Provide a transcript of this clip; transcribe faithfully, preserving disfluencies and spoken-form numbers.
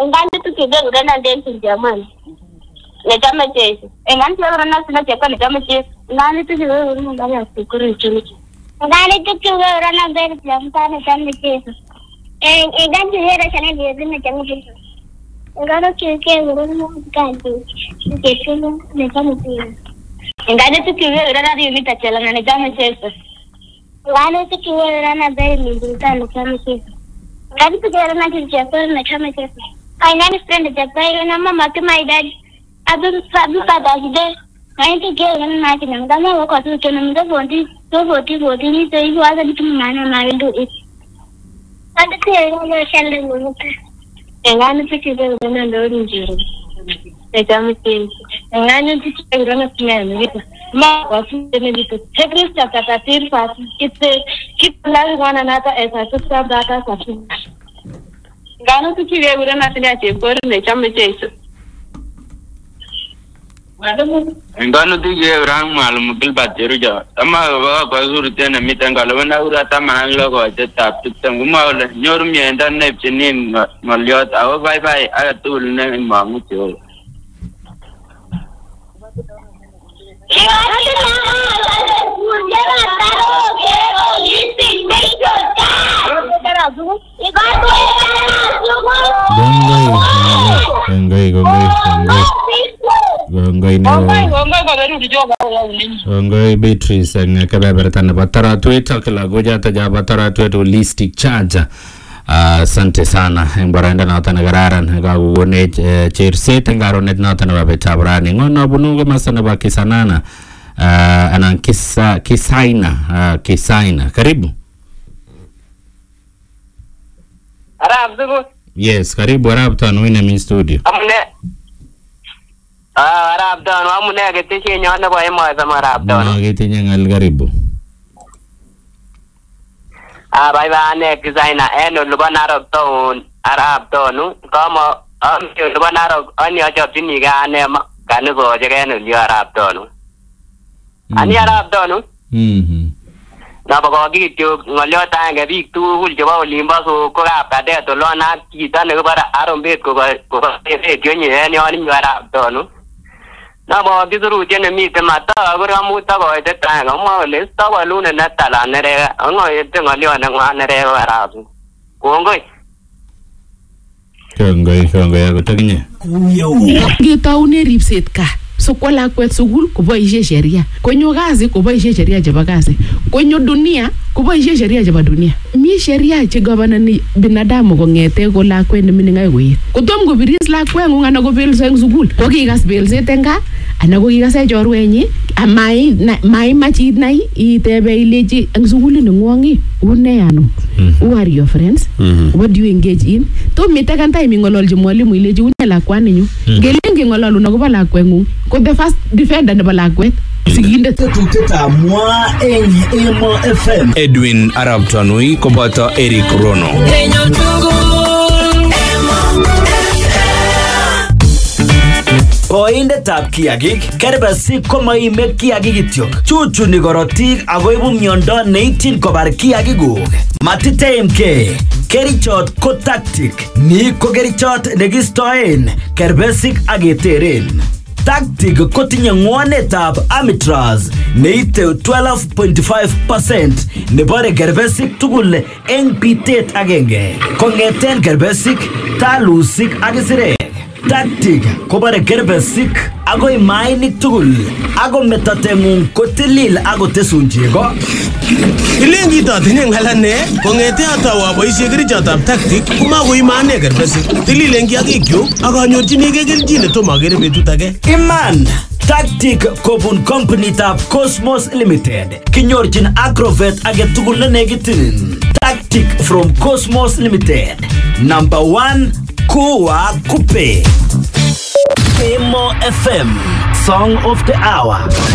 ngani tukige urana dance jamani. Netama chezo. Engani urana sina cheka netama chezo. Ngani tukige urana ngani asikuri chini. Ngani tukige urana dance jamani netama chezo. Eh engani tukige chana dance netama chezo. Ngani tukige urana ngani chezo netama chezo. Ngani tukige urana diumita chela ngani netama chezo. Ngani tukige urana dance netama chezo. Ngani tukige urana chezo netama chezo. My name is Brenda Japai and I'm a mother my dad. I've been traveling for that day. I to get an night and I'm going to go to the body, so forty, forty, so you are a little man and I will do it. But the clearing your shelter. And I'm a picture when I'm loading you. They tell me things. And I know to run a plan with my office. Take this stuff that I feel fast. It's a keep loving one another as I took some data. Gano tukige urana tena chepor ne chame cheso. Gano tukige urang malum bil batteru ja. Amma wa ko surte na mitangalo na urata man logo je tap tutang umawle nyorum yenda ne chinin malyot aw bye bye atul ne mamu chol. Gongai, gongai, gongai, gongai, gongai, gongai, Beatrice, and Kababertan, Batara Twitter, Kalagojata, Batara Twitter, holistic charger. Sante sana Mbaranda na tanagararan gawone cherset ngaronet na tanaba tabrani ngono bununga masana ba kisanana anan kisa kisaina kisaina karibu Arab dugo yes karibu Arab tano ina min studio amne ah Arab tano amne agete nyana ba ema sama Arab tano agete nyangal karibu Ah, bye bye, ne kisaina eno luban Arab town Arab tonu kama am luban Arab ani aja tini ga ne kanu go jaga no li Arab tonu ani Arab tonu mhm na ba go gi tu ngolyo ta ga bi tu hul je ba limba so ko ga ka de to lo na ki ta ne ba arom bet ko ko e tyo ni ani ani Arab tonu na ba gi zuru je ne mi te mata go ra mu ta go de ta ga ma le sta ba lu ne na ta la ne re ngo e te ngolyo na ngwa ne re Arab ko ngoi ngai ngai go taginye ge taune ripset ka so kwa lakwet sugul kuboishe sheria kwenye kazi kuboishe sheria cheba kazi kwenye dunia kuboishe sheria cheba dunia mi sheria che governor ni binadamu kongete ko lakwet mininga koyet kotom kobiris lakwet ngana ko belso eng sugul ko kikas belset enga ana ko kikas chorwenyi amai mai machit nai itebe ileji eng sugul ni ngwangi une ano who are your friends what do you engage in to mitakan time ngololji mwalimu ileji une lakwani nyu gelenge ngololu nakoba lakwengu ko the first defender nebo lakwet siginde tuteta mwa eng Emo F M Edwin Arab Tanui koboto Eric Rono Koindetab kiagik kerbesik komaime kiagik kityok chuchuni korotik akoibu miondo neityin kobar kiagikuk matiteimke kerichot ko tactic ni ko kerichot nekistoen kerbesik aketeren Tactic kotinye ngwanetab Amitraz neite twelve point five percent nebore kerbesik tugul eng pitet agenge kongeten kerbesik talusik ak isirek Tactic kobare kerbesik agoi mainik tugul ago metatengung kotilil ago tesun chego Ilengi tatinye ngalane kongete atawa boisie kerichotab Tactic kumagoi mane kerbesik tililen kiagikyu akanyorchinige keljin tomo agere betut age Iman Tactic kobun company tab Cosmos Limited kinyorchin Agrovet age tugul nenegitin Tactic from Cosmos Limited number one Kuwa Kupe Emo F M Song of the Hour